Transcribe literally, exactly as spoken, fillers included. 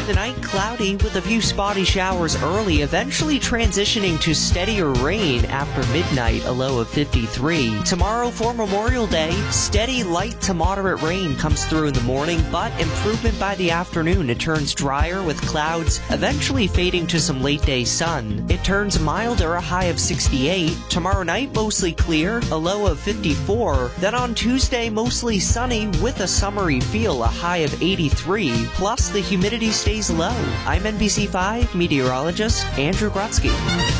Tonight, cloudy with a few spotty showers early, eventually transitioning to steadier rain after midnight, a low of fifty-three. Tomorrow for Memorial Day, steady light to moderate rain comes through in the morning, but improvement by the afternoon. It turns drier with clouds eventually fading to some late day sun. It turns milder, a high of sixty-eight. Tomorrow night, mostly clear, a low of fifty-four. Then on Tuesday, mostly sunny with a summery feel, a high of eighty-three. Plus, the humidity stays low. I'm N B C five meteorologist Andrew Grotsky.